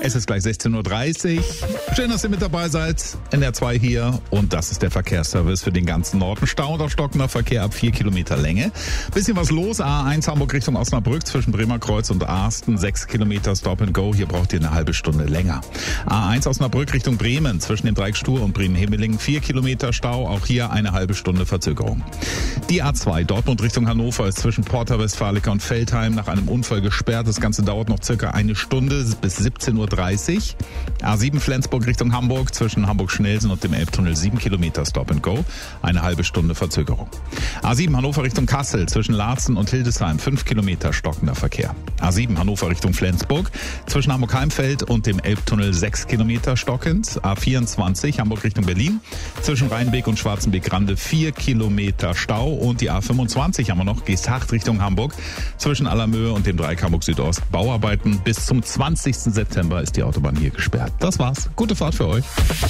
Es ist gleich 16.30 Uhr. Schön, dass ihr mit dabei seid. NR2 hier. Und das ist der Verkehrsservice für den ganzen Norden. Stau oder stockender Verkehr ab 4 Kilometer Länge. Bisschen was los. A1 Hamburg Richtung Osnabrück zwischen Bremerkreuz und Arsten. 6 Kilometer Stop and Go. Hier braucht ihr eine halbe Stunde länger. A1 Osnabrück Richtung Bremen zwischen dem Dreieck Stur und Bremen-Himmelingen. 4 Kilometer Stau. Auch hier eine halbe Stunde Verzögerung. Die A2 Dortmund Richtung Hannover ist zwischen Porta Westfalica und Veltheim nach einem Unfall gesperrt. Das Ganze dauert noch circa eine Stunde bis 17.30 Uhr. A7 Flensburg Richtung Hamburg zwischen Hamburg-Schnelsen und dem Elbtunnel 7 Kilometer Stop and Go. Eine halbe Stunde Verzögerung. A7 Hannover Richtung Kassel zwischen Laatzen und Hildesheim 5 Kilometer stockender Verkehr. A7 Hannover Richtung Flensburg zwischen Hamburg-Heimfeld und dem Elbtunnel 6 Kilometer stockend. A24 Hamburg Richtung Berlin zwischen Rheinbeek und Schwarzenbeek-Rande 4 Kilometer Stau. Und die A25 haben wir noch, Geesthacht Richtung Hamburg zwischen Allermöhe und dem Dreieck Hamburg Südost. Bauarbeiten bis zum 20. September ist die Autobahn hier gesperrt. Das war's. Gute Fahrt für euch.